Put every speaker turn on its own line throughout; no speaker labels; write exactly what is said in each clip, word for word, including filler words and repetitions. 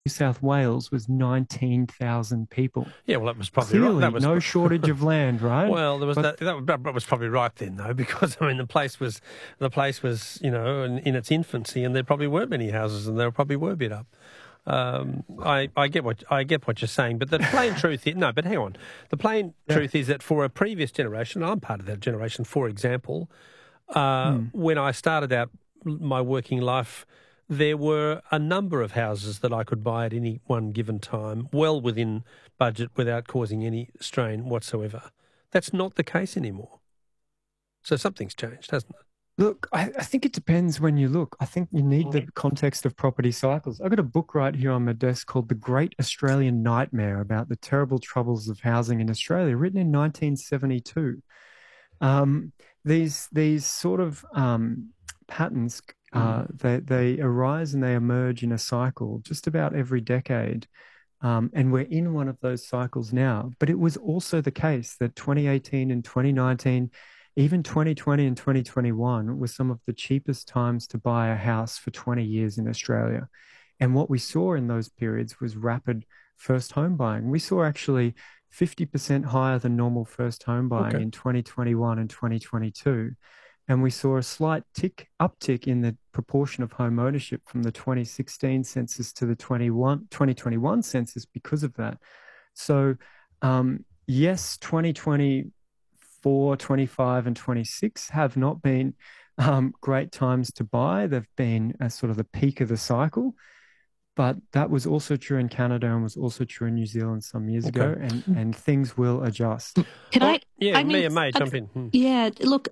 New South Wales was nineteen thousand people.
Yeah, well, that was probably right.
Clearly,
That was
no shortage of land, right?
Well, there was
But
that, that. That was probably right then, though, because I mean, the place was the place was you know in, in its infancy, and there probably weren't many houses, and there probably were bit up. Um, I, I get what I get what you're saying, but the plain truth is no. But hang on, the plain
yeah.
truth is that for a previous generation, I'm part of that generation. For example, uh,
Hmm.
when I started out my working life, there were a number of houses that I could buy at any one given time, well within budget, without causing any strain whatsoever. That's not the case anymore. So something's changed, hasn't it?
Look, I, I think it depends when you look. I think you need the context of property cycles. I've got a book right here on my desk called The Great Australian Nightmare about the terrible troubles of housing in Australia, written in nineteen seventy-two. Um, these these sort of um, patterns, uh, they, they arise and they emerge in a cycle just about every decade. Um, and we're in one of those cycles now. But it was also the case that twenty eighteen and twenty nineteen, even twenty twenty and twenty twenty-one were some of the cheapest times to buy a house for twenty years in Australia. And what we saw in those periods was rapid first home buying. We saw actually fifty percent higher than normal first home buying
Okay.
in twenty twenty-one and twenty twenty-two. And we saw a slight tick uptick in the proportion of home ownership from the twenty sixteen census to the twenty-one, twenty twenty-one census because of that. So, um, yes, twenty twenty-four, twenty-five, and twenty-six have not been um, great times to buy. They've been a sort of the peak of the cycle. But that was also true in Canada and was also true in New Zealand some years
Okay.
ago, and, and things will adjust.
Can
Oh,
I?
yeah,
I mean,
Mia May,
I-
jump in. Hmm.
Yeah, look,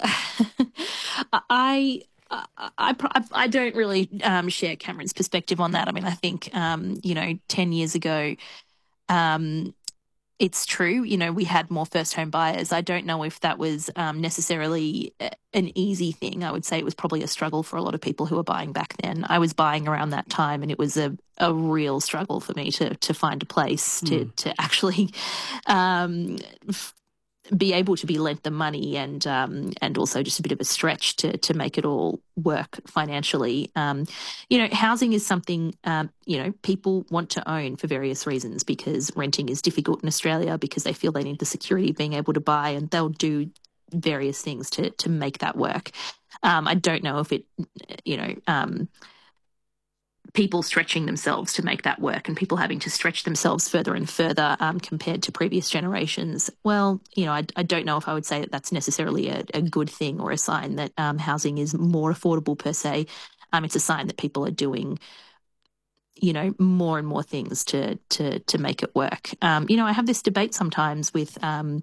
I, I, I, I don't really um, share Cameron's perspective on that. I mean, I think, um, you know, ten years ago, um, it's true, you know, we had more first home buyers. I don't know if that was um, necessarily a- an easy thing. I would say it was probably a struggle for a lot of people who were buying back then. I was buying around that time, and it was a, a real struggle for me to to find a place to, to actually um, f- be able to be lent the money, and um, and also just a bit of a stretch to to make it all work financially. Um, you know, housing is something um, you know people want to own for various reasons, because renting is difficult in Australia, because they feel they need the security of being able to buy, and they'll do various things to to make that work. Um, I don't know if it, you know. Um, people stretching themselves to make that work, and people having to stretch themselves further and further um, compared to previous generations. Well, you know, I, I don't know if I would say that that's necessarily a, a good thing or a sign that um, housing is more affordable per se. Um, it's a sign that people are doing, you know, more and more things to to to make it work. Um, you know, I have this debate sometimes with um,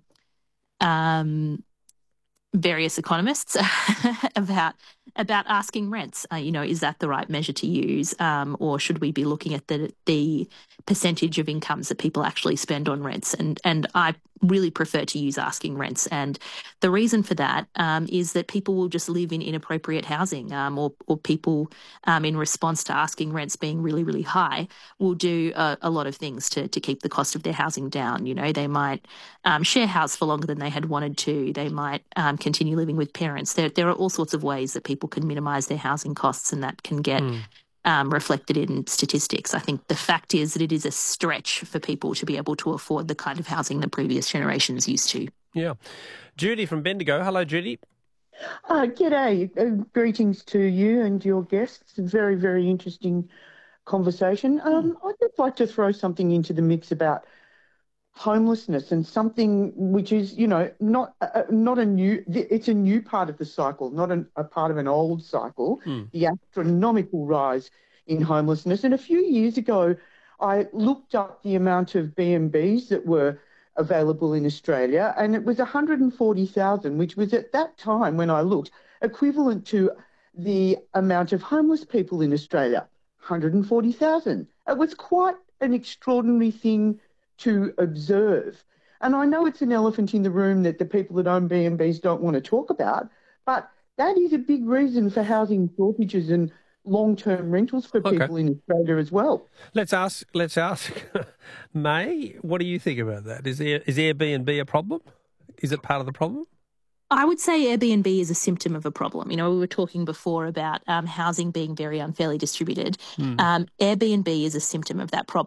um, various economists about about asking rents. Uh, you know, is that the right measure to use, um, or should we be looking at the the percentage of incomes that people actually spend on rents? And and I really prefer to use asking rents. And the reason for that um, is that people will just live in inappropriate housing, um, or or people um, in response to asking rents being really really high will do a, a lot of things to to keep the cost of their housing down. You know, they might um, share house for longer than they had wanted to. They might um, continue living with parents. There there are all sorts of ways that people can minimise their housing costs, and that can get um, reflected in statistics. I think the fact is that it is a stretch for people to be able to afford the kind of housing that previous generations used to.
Yeah. Judy from Bendigo. Hello, Judy.
Uh, g'day. Uh, greetings to you and your guests. Very, very interesting conversation. Um, I'd just like to throw something into the mix about homelessness, and something which is, you know, not uh, not a new, it's a new part of the cycle, not an, a part of an old cycle,
Mm.
the astronomical rise in homelessness. And a few years ago, I looked up the amount of B and Bs that were available in Australia, and it was one hundred forty thousand, which was at that time when I looked equivalent to the amount of homeless people in Australia, one hundred forty thousand. It was quite an extraordinary thing to observe. And I know it's an elephant in the room that the people that own B and Bs don't want to talk about, but that is a big reason for housing shortages and long-term rentals for
Okay.
people in Australia as well.
Let's ask. Let's ask. May, what do you think about that? Is there is Airbnb a problem? Is it part of the problem?
I would say Airbnb is a symptom of a problem. You know, we were talking before about um, housing being very unfairly distributed.
Hmm.
Um, Airbnb is a symptom of that problem.